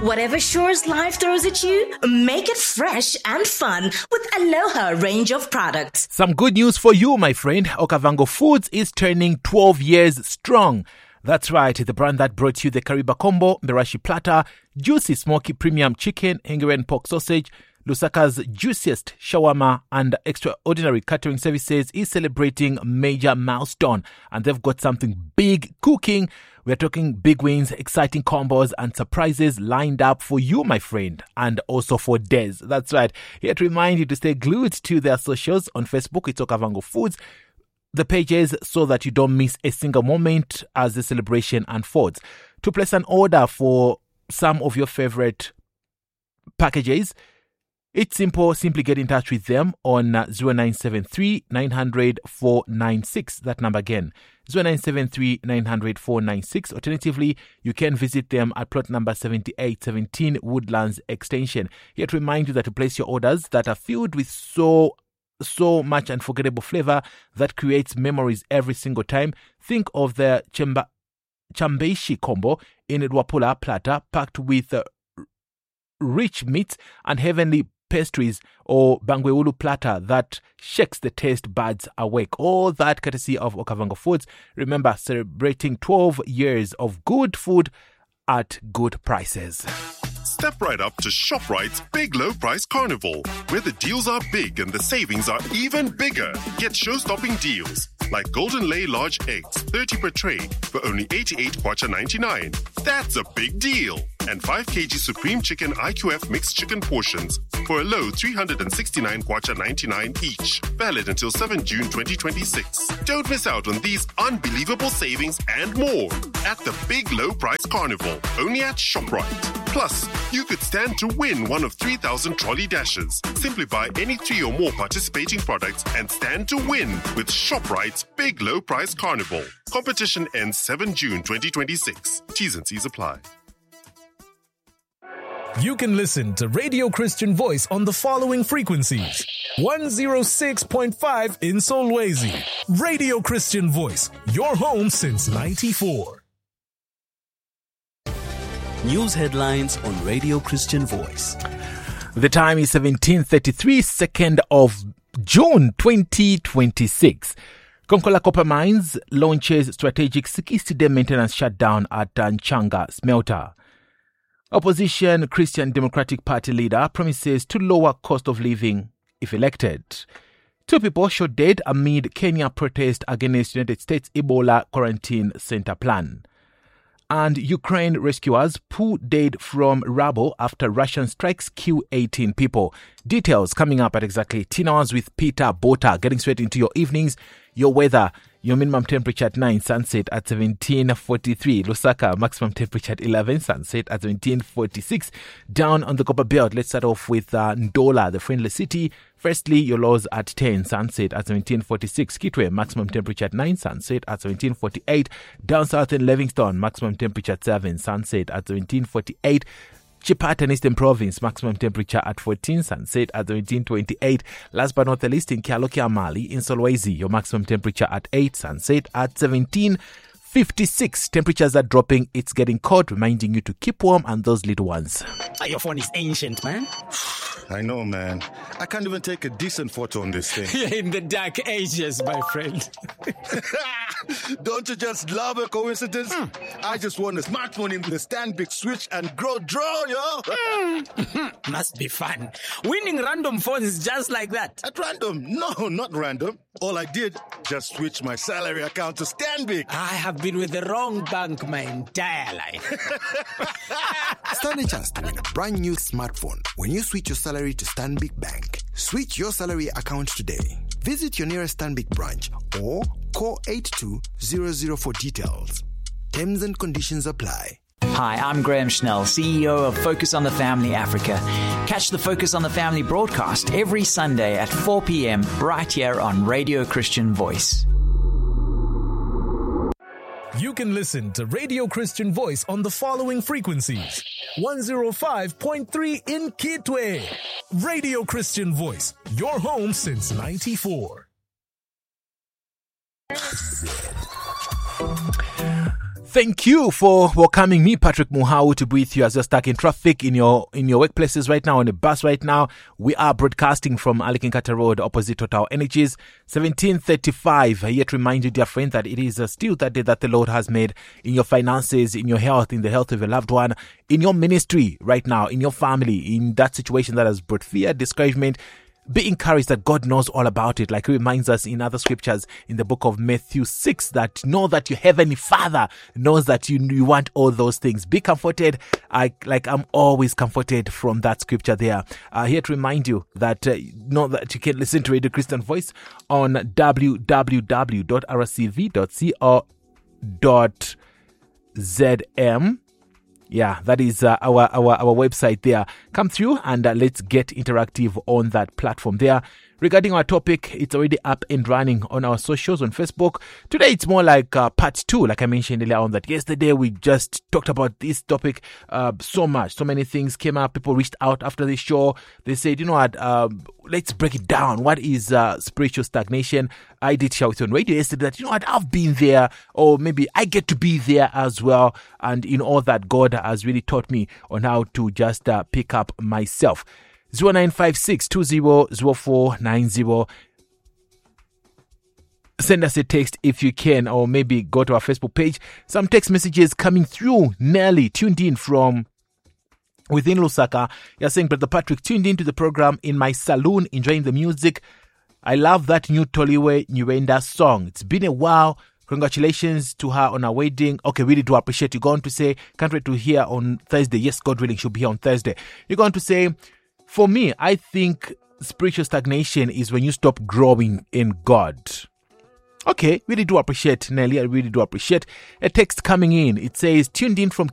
Whatever chores life throws at you, make it fresh and fun with Aloha range of products. Some good news for you, my friend. Okavango Foods is turning 12 years strong. That's right, the brand that brought you the Kariba Combo, Mirashi Platter, Juicy Smoky Premium Chicken, Hungarian Pork Sausage, Lusaka's juiciest shawarma, and Extraordinary Catering Services is celebrating a major milestone, and they've got something big cooking. We're talking big wins, exciting combos, and surprises lined up for you, my friend, and also for Des. That's right. Here to remind you to stay glued to their socials. On Facebook, it's Okavango Foods, the pages, so that you don't miss a single moment as the celebration unfolds. To place an order for some of your favorite packages, it's simple. Simply get in touch with them on 0973 900 496. That number again, 0973 900 496. Alternatively, you can visit them at plot number 7817 Woodlands Extension. Here to remind you that to place your orders that are filled with so much unforgettable flavor that creates memories every single time. Think of the Chambeishi combo in Dwapula platter packed with rich meats and heavenly pastries, or Bangweulu platter that shakes the taste buds awake. All that courtesy of Okavango Foods. Remember, celebrating 12 years of good food at good prices. Step right up to ShopRite's Big Low Price Carnival, where the deals are big and the savings are even bigger. Get show-stopping deals like Golden Lay Large Eggs, 30 per tray for only 88 kwacha 99. That's a big deal. And 5 kg Supreme Chicken IQF Mixed Chicken portions for a low 369 kwacha 99 each. Valid until 7 June 2026. Don't miss out on these unbelievable savings and more at the Big Low Price Carnival, only at ShopRite. Plus, you could stand to win one of 3,000 trolley dashes. Simply buy any 3 or more participating products and stand to win with ShopRite's Big Low Price Carnival. Competition ends 7 June 2026. T's and C's apply. You can listen to Radio Christian Voice on the following frequencies: 106.5 in Solwezi. Radio Christian Voice, your home since 94. News headlines on Radio Christian Voice. The time is 17:33, 2nd of June 2026. Konkola Copper Mines launches strategic 60-day maintenance shutdown at Nchanga Smelter. Opposition Christian Democratic Party leader promises to lower cost of living if elected. 2 people shot dead amid Kenya protest against United States Ebola quarantine center plan. And Ukraine rescuers pull dead from rubble after Russian strikes kill 18 people. Details coming up at exactly 10 hours with Peter Bota. Getting straight into your evenings, your weather. Your minimum temperature at 9, sunset at 17:43. Lusaka, maximum temperature at 11, sunset at 17:46. Down on the Copper Belt, let's start off with Ndola, the friendly city. Firstly, your lows at 10, sunset at 17:46. Kitwe, maximum temperature at 9, sunset at 17:48. Down south in Livingstone, maximum temperature at 7, sunset at 17:48. Chipata, Eastern Province, maximum temperature at 14, sunset at 17:28. Last but not the least, in Kialokia Mali, in Solwezi, your maximum temperature at 8, sunset at 17:56. Temperatures are dropping, it's getting cold, reminding you to keep warm and those little ones. Your phone is ancient, man. I know, man. I can't even take a decent photo on this thing. You're in the dark ages, my friend. Don't you just love a coincidence? I just won a smartphone in the Stanbic Switch and Grow Draw, yo. Must be fun. Winning random phones just like that. At random? No, not random. All I did, just switch my salary account to Stanbic. I have been with the wrong bank my entire life. Stand a chance to win a brand new smartphone when you switch your salary to Stanbic Bank. Switch your salary account today. Visit your nearest Stanbic branch or call 8200 for details. Terms and conditions apply. Hi, I'm Graham Schnell, CEO of Focus on the Family Africa. Catch the Focus on the Family broadcast every Sunday at 4 p.m. right here on Radio Christian Voice. You can listen to Radio Christian Voice on the following frequencies: 105.3 in Kitwe. Radio Christian Voice, your home since 94. Thank you for welcoming me, Patrick Muhau, to be with you as you're stuck in traffic in your workplaces right now, on the bus right now. We are broadcasting from Alikinkata Road, opposite Total Energies, 1735. Yet remind you, dear friend, that it is still that day that the Lord has made in your finances, in your health, in the health of your loved one, in your ministry right now, in your family, in that situation that has brought fear, discouragement. Be encouraged that God knows all about it. Like he reminds us in other scriptures in the book of Matthew 6 that know that your heavenly Father knows that you want all those things. Be comforted. I'm always comforted from that scripture there. Here to remind you that know that you can listen to Radio Christian Voice on www.rcv.co.zm. Yeah, that is our website there. Come through and let's get interactive on that platform there. Regarding our topic, it's already up and running on our socials on Facebook. Today, it's more like part 2, like I mentioned earlier on that yesterday we just talked about this topic so much. So many things came up. People reached out after the show. They said, you know what, let's break it down. What is spiritual stagnation? I did share with you on radio yesterday that, you know what, I've been there, or maybe I get to be there as well. And in all that, God has really taught me on how to just pick up myself. 0956-200490. Send us a text if you can, or maybe go to our Facebook page. Some text messages coming through. Nelly, tuned in from within Lusaka. You're saying, Brother Patrick, tuned into the program in my saloon, enjoying the music. I love that new Toliwe Nyuenda song. It's been a while. Congratulations to her on her wedding. Okay, really do appreciate you. Going to say, can't wait to hear on Thursday. Yes, God willing, she'll be here on Thursday. You're going to say, for me, I think spiritual stagnation is when you stop growing in God. Okay, really do appreciate, Nelly. I really do appreciate a text coming in. It says, tuned in from